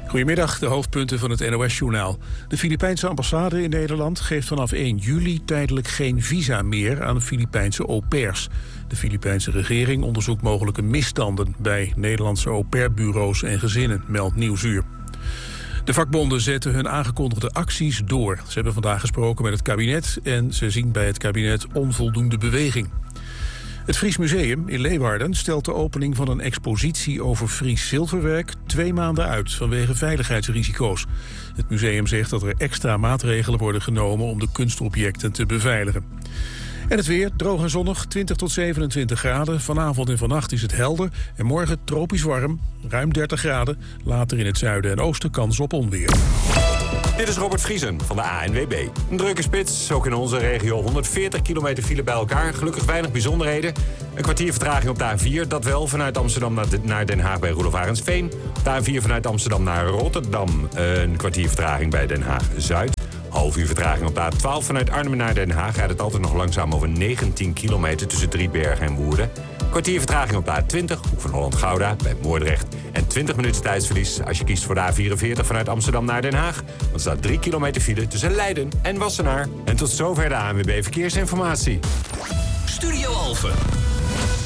Goedemiddag, de hoofdpunten van het NOS-journaal. De Filipijnse ambassade in Nederland geeft vanaf 1 juli tijdelijk geen visa meer aan Filipijnse au pairs. De Filipijnse regering onderzoekt mogelijke misstanden bij Nederlandse au pair-bureaus en gezinnen, meldt Nieuwsuur. De vakbonden zetten hun aangekondigde acties door. Ze hebben vandaag gesproken met het kabinet en ze zien bij het kabinet onvoldoende beweging. Het Fries Museum in Leeuwarden stelt de opening van een expositie over Fries zilverwerk 2 maanden uit vanwege veiligheidsrisico's. Het museum zegt dat er extra maatregelen worden genomen om de kunstobjecten te beveiligen. En het weer, droog en zonnig, 20 tot 27 graden. Vanavond en vannacht is het helder en morgen tropisch warm, ruim 30 graden. Later in het zuiden en oosten kans op onweer. Dit is Robert Vriesen van de ANWB. Een drukke spits, ook in onze regio 140 kilometer file bij elkaar. Gelukkig weinig bijzonderheden. Een kwartier vertraging op de A4, dat wel vanuit Amsterdam naar Den Haag bij Roelof Arendsveen. De A4 vanuit Amsterdam naar Rotterdam, een kwartier vertraging bij Den Haag-Zuid. Half uur vertraging op de A12 vanuit Arnhem naar Den Haag. Rijdt het altijd nog langzaam over 19 kilometer tussen Driebergen en Woerden. Kwartier vertraging op de A20, hoek van Holland-Gouda, bij Moordrecht. En 20 minuten tijdsverlies als je kiest voor de A44 vanuit Amsterdam naar Den Haag. Want er staat 3 kilometer file tussen Leiden en Wassenaar. En tot zover de ANWB Verkeersinformatie. Studio Alphen.